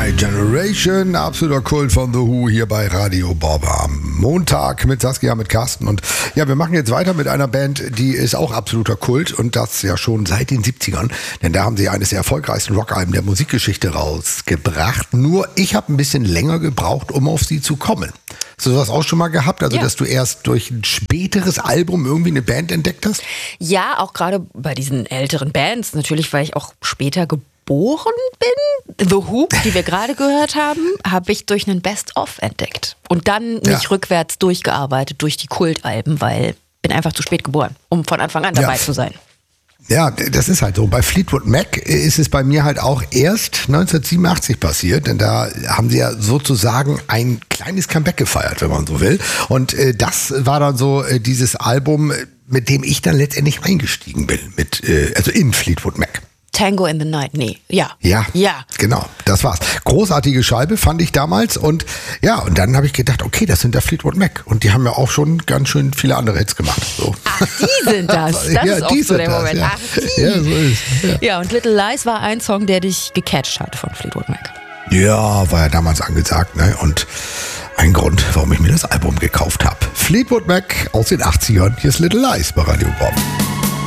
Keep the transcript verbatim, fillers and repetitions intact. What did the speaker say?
My Generation, absoluter Kult von The Who hier bei Radio Bob am Montag mit Saskia, mit Carsten. Und ja, wir machen jetzt weiter mit einer Band, die ist auch absoluter Kult und das ja schon seit den siebzigern. Denn da haben sie eines der erfolgreichsten Rockalben der Musikgeschichte rausgebracht. Nur ich habe ein bisschen länger gebraucht, um auf sie zu kommen. Hast du sowas auch schon mal gehabt? Also, ja. Dass du erst durch ein späteres Album irgendwie eine Band entdeckt hast? Ja, auch gerade bei diesen älteren Bands. Natürlich, weil ich auch später geboren bin. The Who, die wir gerade gehört haben, habe ich durch einen Best-of entdeckt. Und dann mich ja. rückwärts durchgearbeitet durch die Kultalben, weil ich bin einfach zu spät geboren, um von Anfang an dabei ja. zu sein. Ja, das ist halt so. Bei Fleetwood Mac ist es bei mir halt auch erst neunzehnhundertsiebenundachtzig passiert, denn da haben sie ja sozusagen ein kleines Comeback gefeiert, wenn man so will. Und äh, das war dann so äh, dieses Album, mit dem ich dann letztendlich eingestiegen bin, mit äh, also in Fleetwood Mac. Tango in the Night, nee, ja. Ja, ja, genau, das war's. Großartige Scheibe fand ich damals und ja, und dann habe ich gedacht, okay, das sind der Fleetwood Mac und die haben ja auch schon ganz schön viele andere Hits gemacht. So. Ach, die sind das, das ja, ist auch so der das, Moment. Ja. Ach, die. Ja, so ist ja. ja, und Little Lies war ein Song, der dich gecatcht hat von Fleetwood Mac. Ja, war ja damals angesagt, ne, und ein Grund, warum ich mir das Album gekauft habe. Fleetwood Mac aus den achtzigern, hier ist Little Lies bei Radio Bob.